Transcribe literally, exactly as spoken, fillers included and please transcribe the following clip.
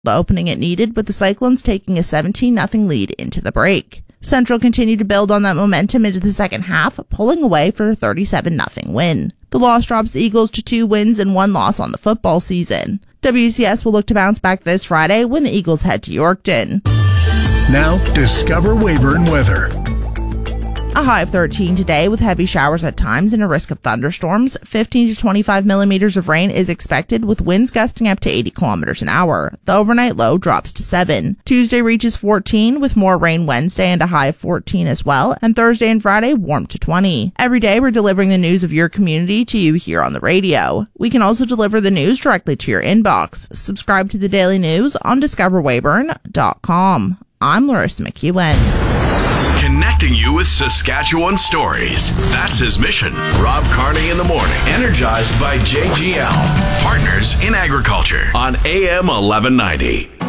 The opening it needed, with the Cyclones taking a seventeen nothing lead into the break. Central continued to build on that momentum into the second half, pulling away for a thirty-seven nothing win. The loss drops the Eagles to two wins and one loss on the football season. W C S will look to bounce back this Friday when the Eagles head to Yorkton. Now, Discover Weyburn weather. A high of thirteen today with heavy showers at times and a risk of thunderstorms. fifteen to twenty-five millimeters of rain is expected with winds gusting up to eighty kilometers an hour. The overnight low drops to seven. Tuesday reaches fourteen with more rain Wednesday and a high of fourteen as well. And Thursday and Friday warm to twenty. Every day we're delivering the news of your community to you here on the radio. We can also deliver the news directly to your inbox. Subscribe to the Daily News on discover weyburn dot com. I'm Larissa McEwen. Connecting you with Saskatchewan stories. That's his mission. Rob Carney in the morning. Energized by J G L. Partners in Agriculture on A M eleven ninety.